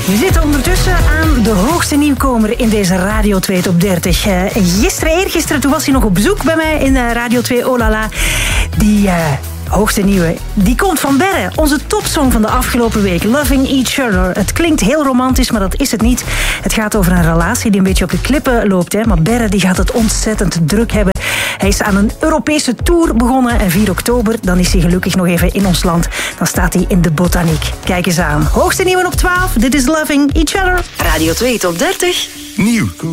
We zitten ondertussen aan de hoogste nieuwkomer in deze Radio 2 Top 30. Eergisteren, toen was hij nog op bezoek bij mij in Radio 2 Oh La La. Die hoogste nieuwe, die komt van Berre. Onze topsong van de afgelopen week, Loving Each Other. Het klinkt heel romantisch, maar dat is het niet. Het gaat over een relatie die een beetje op de klippen loopt. Hè? Maar Berre die gaat het ontzettend druk hebben. Hij is aan een Europese tour begonnen en 4 oktober, dan is hij gelukkig nog even in ons land. Dan staat hij in de Botaniek. Kijk eens aan. Hoogste nieuwe op 12, dit is Loving Each Other. Radio 2 Top 30. Nieuw.